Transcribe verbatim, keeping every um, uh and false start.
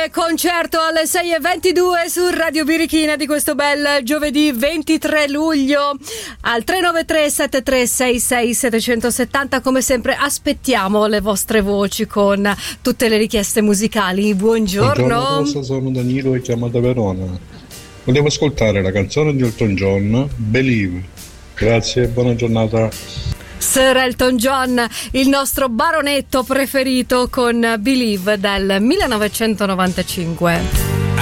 Concerto alle sei e ventidue su Radio Birichina di questo bel giovedì ventitré luglio. Al tre nove tre sette tre sei sei sette sette zero come sempre aspettiamo le vostre voci con tutte le richieste musicali. Buongiorno. Buongiorno, sono Danilo e chiamo da Verona. Volevo ascoltare la canzone di Elton John, Believe. Grazie e buona giornata. Sir Elton John, il nostro baronetto preferito con Believe del millenovecentonovantacinque.